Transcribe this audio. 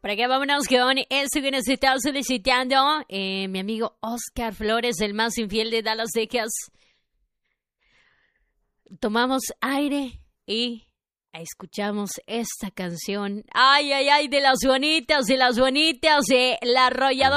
Por acá vámonos con eso que nos está solicitando mi amigo Oscar Flores, el más infiel de Dallas, Texas. Tomamos aire y escuchamos esta canción. Ay, ay, ay, de las bonitas, de la arrolladora.